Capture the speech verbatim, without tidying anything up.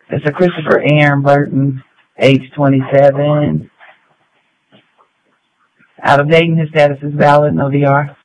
It's a Christopher Aaron Burton, age twenty-seven. Out of date, his status is valid, no D R.